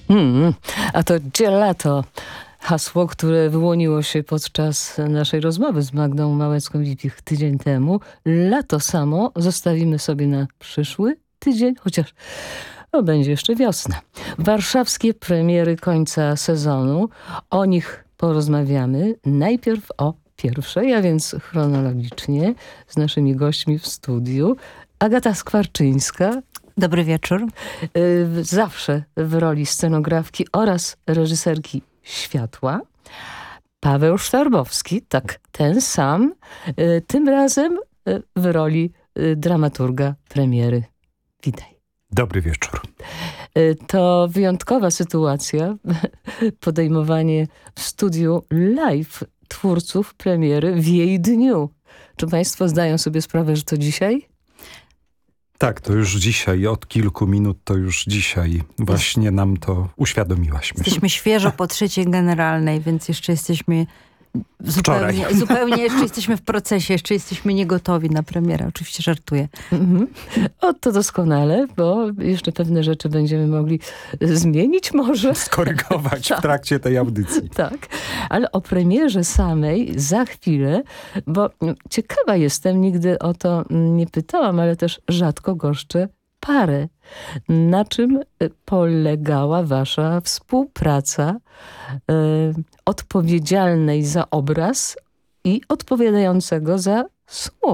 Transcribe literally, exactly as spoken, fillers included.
Hmm, a to gelato. Hasło, które wyłoniło się podczas naszej rozmowy z Magdą Małecką-Wipich tydzień temu. Lato samo zostawimy sobie na przyszły tydzień, chociaż no, będzie jeszcze wiosna. Warszawskie premiery końca sezonu. O nich porozmawiamy. Najpierw o pierwszej, a więc chronologicznie z naszymi gośćmi w studiu. Agata Skwarczyńska. Dobry wieczór. Zawsze w roli scenografki oraz reżyserki światła. Paweł Sztarbowski, tak ten sam, tym razem w roli dramaturga premiery. Witaj. Dobry wieczór. To wyjątkowa sytuacja, podejmowanie w studiu live twórców premiery w jej dniu. Czy państwo zdają sobie sprawę, że to dzisiaj? Tak, to już dzisiaj, od kilku minut to już dzisiaj właśnie nam to uświadomiłaś. Jesteśmy świeżo po trzeciej generalnej, więc jeszcze jesteśmy zupełnie, zupełnie jeszcze jesteśmy w procesie, jeszcze jesteśmy niegotowi na premierę. Oczywiście żartuję. Mhm. O, to doskonale, bo jeszcze pewne rzeczy będziemy mogli zmienić może. Skorygować w trakcie tej audycji. Tak, ale o premierze samej za chwilę, bo ciekawa jestem, nigdy o to nie pytałam, ale też rzadko goszczę parę. Na czym polegała wasza współpraca e, odpowiedzialnej za obraz i odpowiadającego za słowo?